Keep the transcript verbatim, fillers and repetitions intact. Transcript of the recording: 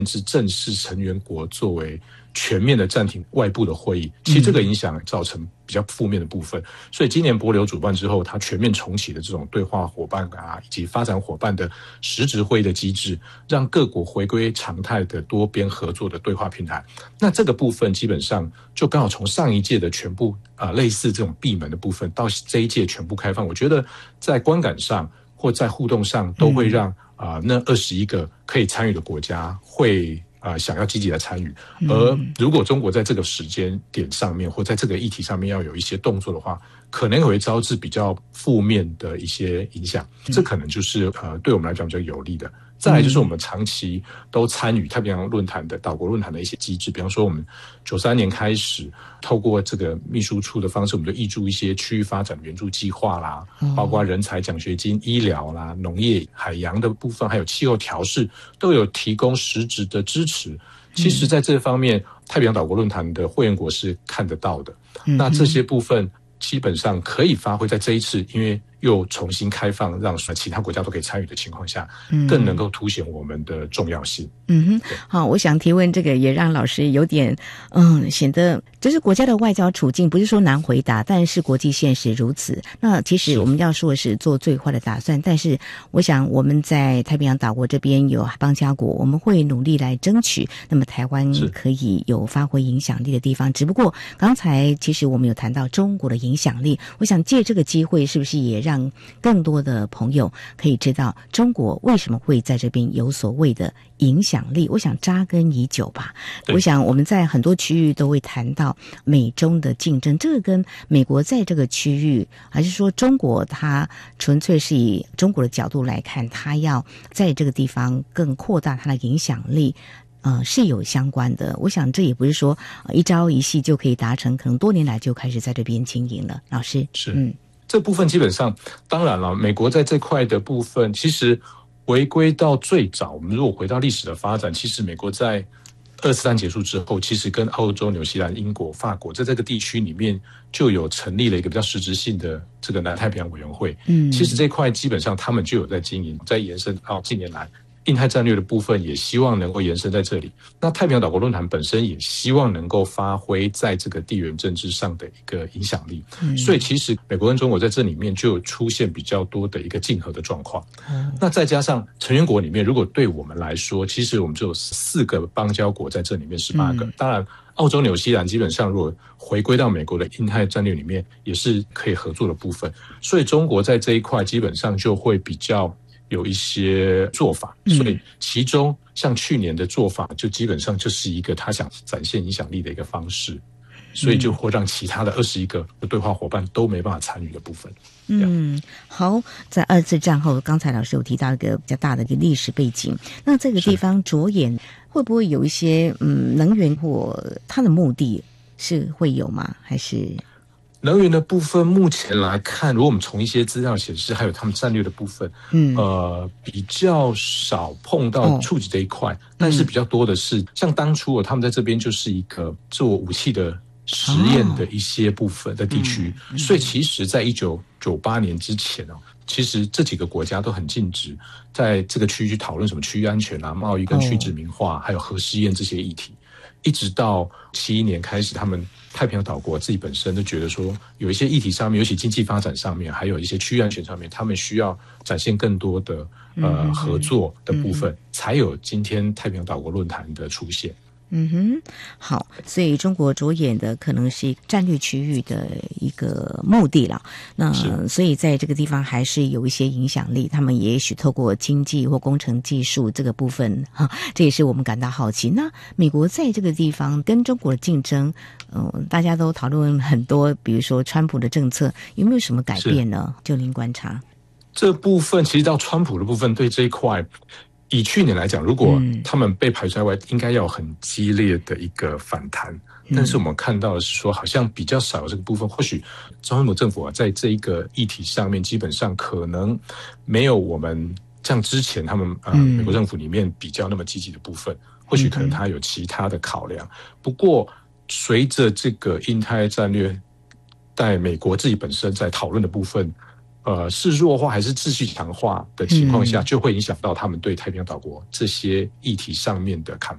是正式成员国作为全面的暂停外部的会议，其实这个影响造成比较负面的部分。所以今年帛琉主办之后，它全面重启的这种对话伙伴啊，以及发展伙伴的实质会议的机制，让各国回归常态的多边合作的对话平台。那这个部分基本上就刚好从上一届的全部啊、呃、类似这种闭门的部分，到这一届全部开放，我觉得在观感上或在互动上都会让啊、呃、那二十一个可以参与的国家会啊、呃，想要积极的参与，而如果中国在这个时间点上面，或在这个议题上面要有一些动作的话，可能会招致比较负面的一些影响。这可能就是呃，对我们来讲比较有利的。再来就是我们长期都参与太平洋论坛的岛国论坛的一些机制，比方说我们九三年开始透过这个秘书处的方式，我们就挹注一些区域发展援助计划啦，包括人才奖学金、医疗啦、农业、海洋的部分，还有气候调试，都有提供实质的支持。其实在这方面，太平洋岛国论坛的会员国是看得到的。那这些部分基本上可以发挥在这一次，因为又重新开放，让其他国家都可以参与的情况下，更能够凸显我们的重要性。 嗯哼，好，我想提问这个也让老师有点嗯，显得这是国家的外交处境，不是说难回答，但是国际现实如此。那其实我们要说的是做最坏的打算，但是我想我们在太平洋岛国这边有邦交国，我们会努力来争取，那么台湾可以有发挥影响力的地方。只不过刚才其实我们有谈到中国的影响力，我想借这个机会是不是也让让更多的朋友可以知道中国为什么会在这边有所谓的影响力，我想扎根已久吧。我想我们在很多区域都会谈到美中的竞争，这个跟美国在这个区域，还是说中国它纯粹是以中国的角度来看，它要在这个地方更扩大它的影响力，呃，是有相关的。我想这也不是说、呃、一朝一夕就可以达成，可能多年来就开始在这边经营了。老师是嗯。这部分基本上，当然了，美国在这块的部分，其实回归到最早，我们如果回到历史的发展，其实美国在二次大战结束之后，其实跟澳洲、纽西兰、英国、法国在这个地区里面就有成立了一个比较实质性的这个南太平洋委员会。嗯，其实这块基本上他们就有在经营，在延伸到近年来。印太战略的部分也希望能够延伸在这里。那太平洋岛国论坛本身也希望能够发挥在这个地缘政治上的一个影响力。嗯、所以其实美国跟中国在这里面就有出现比较多的一个竞合的状况。嗯、那再加上成员国里面，如果对我们来说，其实我们就有四个邦交国在这里面十八个。嗯、当然澳洲、纽西兰基本上如果回归到美国的印太战略里面，也是可以合作的部分。所以中国在这一块基本上就会比较有一些做法，所以其中像去年的做法，就基本上就是一个他想展现影响力的一个方式，所以就会让其他的二十一个对话伙伴都没办法参与的部分。 嗯，好，在二次战后，刚才老师有提到一个比较大的一个历史背景，那这个地方着眼会不会有一些嗯能源或它的目的是会有吗？还是？ 能源的部分，目前来看，如果我们从一些资料显示，还有他们战略的部分，嗯，呃，比较少碰到触及这一块，哦、但是比较多的是，嗯、像当初哦，他们在这边就是一个做武器的实验的一些部分的地区，哦嗯、所以其实在一九九八年之前哦，其实这几个国家都很禁止在这个区域去讨论什么区域安全啊、贸易跟去殖民化，哦、还有核试验这些议题，一直到七一年开始，他们。太平洋岛国自己本身都觉得说，有一些议题上面，尤其经济发展上面，还有一些区域安全上面，他们需要展现更多的呃合作的部分，嗯、才有今天太平洋岛国论坛的出现。 嗯哼，好，所以中国着眼的可能是战略区域的一个目的了。那所以在这个地方还是有一些影响力，他们也许透过经济或工程技术这个部分，哈，这也是我们感到好奇。那美国在这个地方跟中国的竞争，嗯、呃，大家都讨论很多，比如说川普的政策有没有什么改变呢？就您观察， 这部分其实到川普的部分对这一块。以去年来讲，如果他们被排除在外，应该要有很激烈的一个反弹。嗯、但是我们看到的是说，好像比较少有这个部分。或许川普政府啊，在这一个议题上面，基本上可能没有我们像之前他们呃美国政府里面比较那么积极的部分。或许可能他有其他的考量。不过，随着这个印太战略，在美国自己本身在讨论的部分。 呃是弱化还是继续强化的情况下， 嗯就会影响到他们对太平洋岛国这些议题上面的看法。